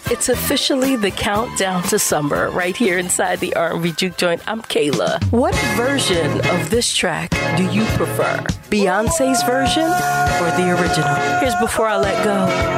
It's officially the countdown to summer right here inside the R&B Juke Joint. I'm Kayla. What version of this track do you prefer? Beyonce's version or the original? Here's Before I Let Go.